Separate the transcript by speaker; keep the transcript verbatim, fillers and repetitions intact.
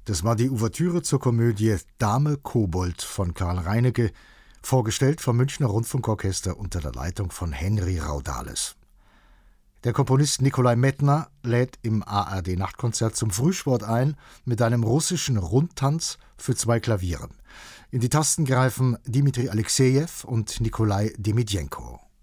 Speaker 1: Das war die Ouvertüre zur Komödie Dame Kobold von Karl Reinecke, vorgestellt vom Münchner Rundfunkorchester unter der Leitung von Henry Raudales. Der Komponist Nikolai Medtner lädt im A R D-Nachtkonzert zum Frühsport ein mit einem russischen Rundtanz für zwei Klaviere. In die Tasten greifen Dmitri Alexejew und Nikolai Demidjenko.